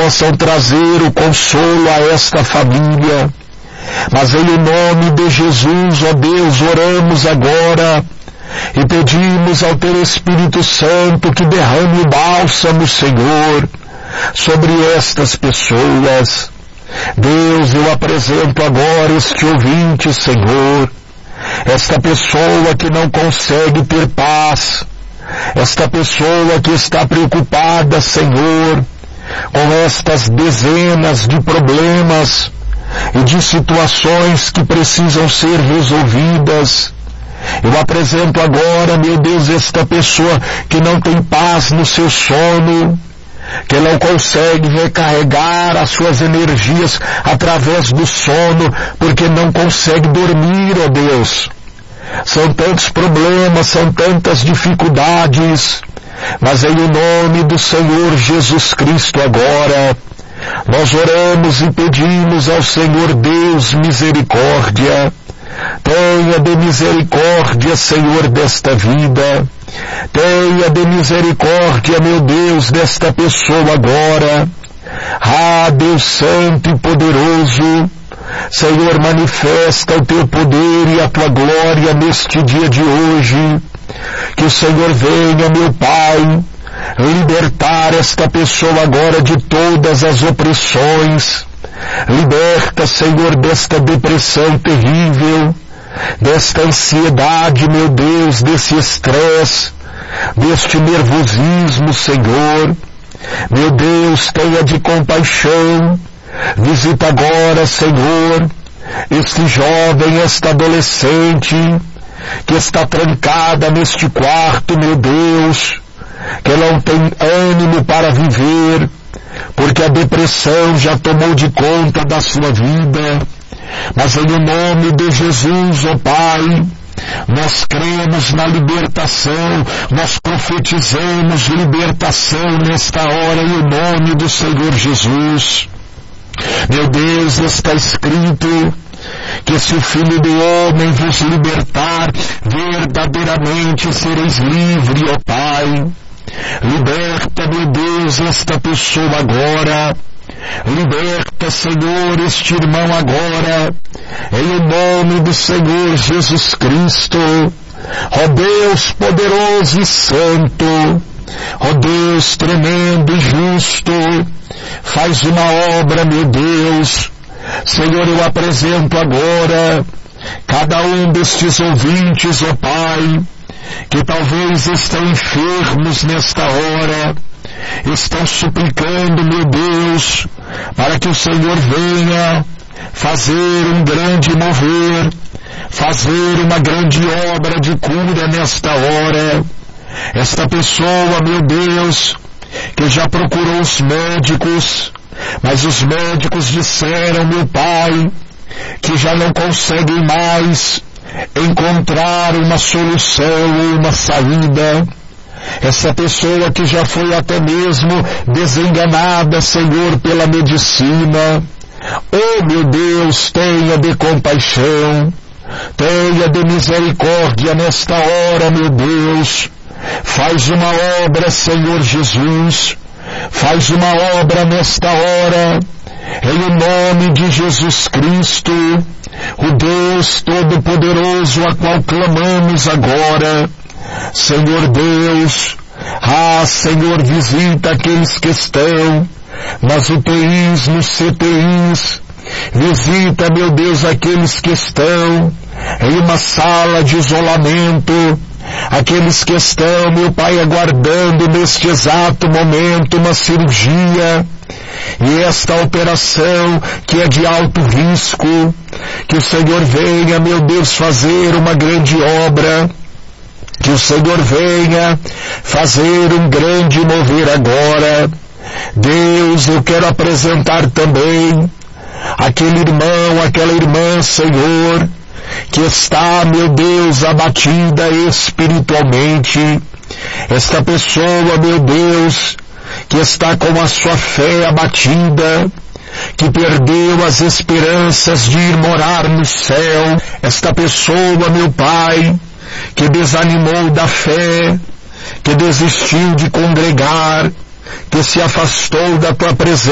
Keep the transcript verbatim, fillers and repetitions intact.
possam trazer o consolo a esta família. Mas em nome de Jesus, ó Deus, oramos agora e pedimos ao Teu Espírito Santo que derrame o bálsamo, Senhor, sobre estas pessoas. Deus, eu apresento agora este ouvinte, Senhor, esta pessoa que não consegue ter paz, esta pessoa que está preocupada, Senhor, com estas dezenas de problemas e de situações que precisam ser resolvidas. Eu apresento agora, meu Deus, esta pessoa que não tem paz no seu sono, que não consegue recarregar as suas energias através do sono, porque não consegue dormir, ó Deus. São tantos problemas, são tantas dificuldades, mas em nome do Senhor Jesus Cristo agora, nós oramos e pedimos ao Senhor Deus misericórdia. Tenha de misericórdia, Senhor, desta vida. Tenha de misericórdia, meu Deus, desta pessoa agora. Ah, Deus Santo e Poderoso, Senhor, manifesta o Teu poder e a Tua glória neste dia de hoje. Que o Senhor venha, meu Pai, libertar esta pessoa agora de todas as opressões. Liberta, Senhor, desta depressão terrível, desta ansiedade, meu Deus, desse estresse, deste nervosismo, Senhor. Meu Deus, tenha de compaixão. Visita agora, Senhor, este jovem, esta adolescente, que está trancada neste quarto, meu Deus, que não tem ânimo para viver, porque a depressão já tomou de conta da sua vida. Mas em nome de Jesus, ó Pai, nós cremos na libertação, nós profetizamos libertação nesta hora em nome do Senhor Jesus. Meu Deus, está escrito que se o Filho do Homem vos libertar, verdadeiramente sereis livres, ó Pai. Liberta, meu Deus, esta pessoa agora. Liberta, Senhor, este irmão agora, em nome do Senhor Jesus Cristo. Ó Deus poderoso e santo, ó Deus tremendo e justo, faz uma obra, meu Deus. Senhor, eu apresento agora cada um destes ouvintes, ó Pai, que talvez estão enfermos nesta hora, estão suplicando, meu Deus, para que o Senhor venha fazer um grande mover, fazer uma grande obra de cura nesta hora. Esta pessoa, meu Deus, que já procurou os médicos, mas os médicos disseram, meu Pai, que já não conseguem mais encontrar uma solução ou uma saída. Essa pessoa que já foi até mesmo desenganada, Senhor, pela medicina. Oh, meu Deus, tenha de compaixão, tenha de misericórdia nesta hora, meu Deus. Faz uma obra, Senhor Jesus, faz uma obra nesta hora, em nome de Jesus Cristo, o Deus Todo-Poderoso a qual clamamos agora. Senhor Deus, ah, Senhor, visita aqueles que estão nas U T Is, nos C T Is, visita, meu Deus, aqueles que estão em uma sala de isolamento, aqueles que estão, meu Pai, aguardando neste exato momento uma cirurgia, e esta operação que é de alto risco, que o Senhor venha, meu Deus, fazer uma grande obra, que o Senhor venha fazer um grande mover agora. Deus, eu quero apresentar também aquele irmão, aquela irmã, Senhor, que está, meu Deus, abatida espiritualmente. Esta pessoa, meu Deus, que está com a sua fé abatida, que perdeu as esperanças de ir morar no céu. Esta pessoa, meu Pai, que desanimou da fé, que desistiu de congregar, que se afastou da Tua presença.